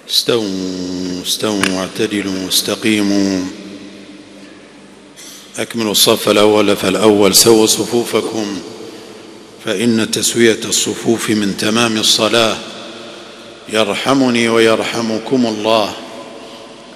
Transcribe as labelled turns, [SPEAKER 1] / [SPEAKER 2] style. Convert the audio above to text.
[SPEAKER 1] استووا واعتدلوا واستقيموا. أكملوا الصف الأول فالأول. سووا صفوفكم فإن تسوية الصفوف من تمام الصلاة. يرحمني ويرحمكم الله.